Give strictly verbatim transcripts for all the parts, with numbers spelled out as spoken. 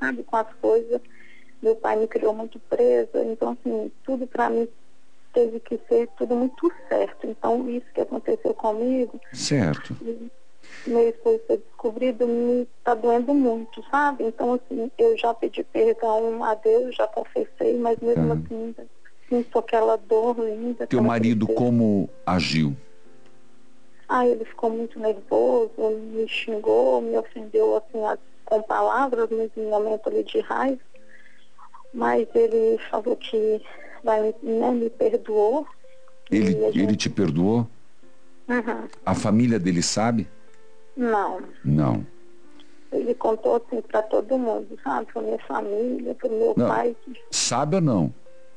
sabe, com as coisas. Meu pai me criou muito presa, então, assim, tudo para mim teve que ser tudo muito certo. Então, isso que aconteceu comigo... Certo. Meu esposo ser descobrido me está doendo muito, sabe? Então, assim, eu já pedi perdão a Deus, já confessei, mas mesmo Tá. assim, ainda sinto aquela dor linda. Teu marido tristeza. como agiu? Ah, ele ficou muito nervoso, me xingou, me ofendeu, assim, a- com palavras, mas em momento ali de raiva. Mas ele falou que vai, né, me perdoou. Ele, E a ele gente... te perdoou? Uhum. A família dele sabe? Não. Não. Ele contou assim para todo mundo, sabe? Para minha família, para o meu Não. pai. Sabe ou não?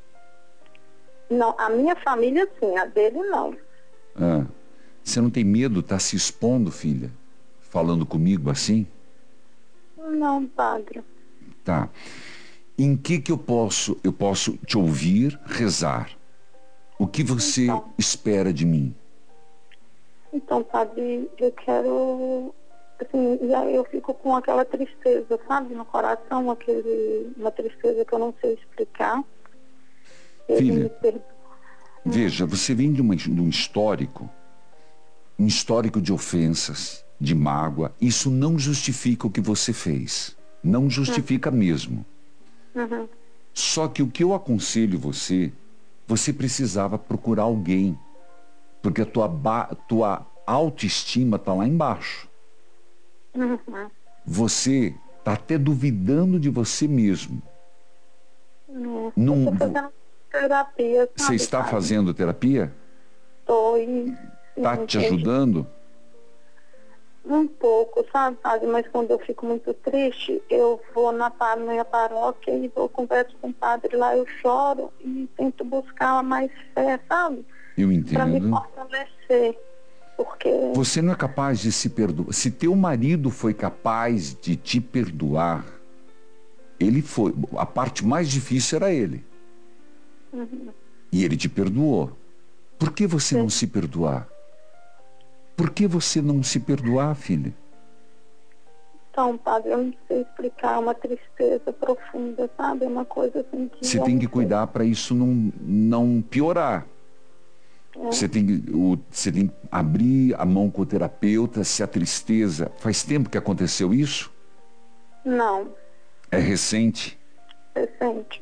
Não, a minha família sim, a dele não. Ah. Você não tem medo de estar se expondo, filha? Falando comigo assim? Não, padre. Tá. Em que que eu posso, eu posso te ouvir rezar? O que você Então, espera de mim? então, padre, eu quero, assim, e aí eu fico com aquela tristeza, sabe, no coração, aquele, uma tristeza que eu não sei explicar. Ele me Filha, perdoa. veja, você vem de, uma, de um histórico, um histórico de ofensas, de mágoa. Isso não justifica o que você fez. Não justifica mesmo. Uhum. Só que o que eu aconselho você, você precisava procurar alguém. Porque a tua, ba tua autoestima está lá embaixo. Uhum. Você está até duvidando de você mesmo. Uhum. Eu Não, estou fazendo terapia, você sabe, está padre? fazendo terapia? Estou e... Está te ajudando? Um pouco, sabe, padre? Mas quando eu fico muito triste, eu vou na pa- minha paróquia e vou converso com o padre lá, eu choro e tento buscar mais fé, sabe? Eu Para me entendo. fortalecer. Porque... Você não é capaz de se perdoar. Se teu marido foi capaz de te perdoar, ele foi. A parte mais difícil era ele. Uhum. E ele te perdoou. Por que você Sim. não se perdoar? Por que você não se perdoar, filha? Então, padre, eu não sei explicar, é uma tristeza profunda, sabe? É uma coisa assim que Você eu tem não que sei. cuidar para isso não, não piorar. É. Você tem, que, o, você tem que abrir a mão com o terapeuta, se a tristeza... Faz tempo que aconteceu isso? Não, É recente? recente.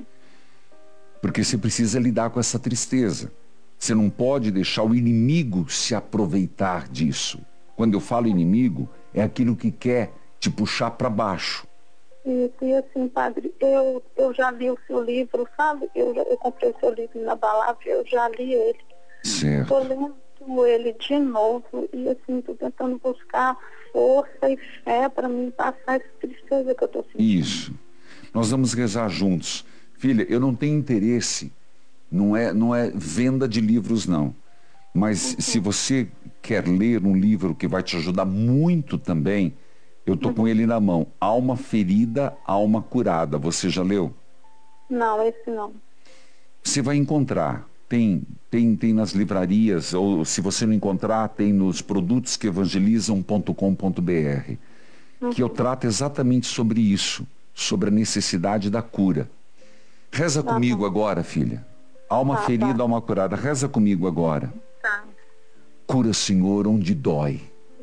Porque você precisa lidar com essa tristeza. Você não pode deixar o inimigo se aproveitar disso. Quando eu falo inimigo, é aquilo que quer te puxar para baixo. E, e assim, padre, eu, eu já li o seu livro, sabe? Eu, já- eu comprei o seu livro na Balava, eu já li ele. Estou Certo. lendo ele de novo e assim, estou tentando buscar força e fé para me passar essa tristeza que eu estou sentindo. Isso. Nós vamos rezar juntos. Filha, eu não tenho interesse, não é, não é venda de livros, não. Mas se você quer ler um livro que vai te ajudar muito também, eu tô com ele na mão. Alma Ferida, Alma Curada. Você já leu? Não, esse não. Você vai encontrar. Tem, tem, tem nas livrarias, ou se você não encontrar, tem nos produtos que evangelizam ponto com ponto br, que eu trato exatamente sobre isso, sobre a necessidade da cura. Reza Tá comigo bom. agora, filha. Alma Tá, ferida, tá. alma curada. Reza comigo agora. Tá. Cura, Senhor, onde dói.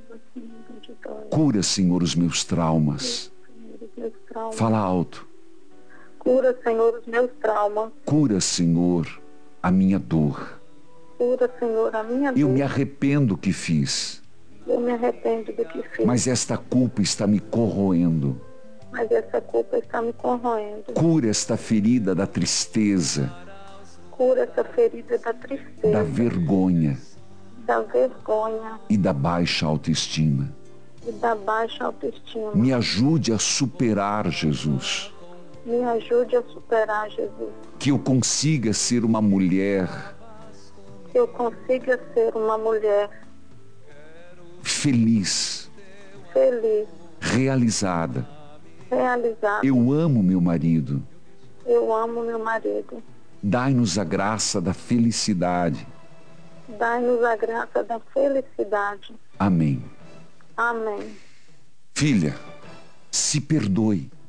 Onde dói. Cura, Senhor, os meus traumas. Senhor, os meus traumas. Fala alto. Cura, Senhor, os meus traumas. Cura, Senhor, a minha dor. Cura, Senhor, a minha Eu dor. me arrependo que fiz, Eu me arrependo do que fiz. mas esta culpa está me corroendo. Mas essa culpa está me corroendo. Cura esta ferida da tristeza, Cura essa ferida da tristeza, da vergonha da vergonha e da baixa autoestima. e da baixa autoestima. Me ajude a superar, Jesus. Me ajude a superar, Jesus. Que eu consiga ser uma mulher Que eu consiga ser uma mulher feliz, feliz, realizada. realizada. Eu amo meu marido. Eu amo meu marido. Dai-nos a graça da felicidade. Dai-nos a graça da felicidade. Amém. Amém. Filha, se perdoe.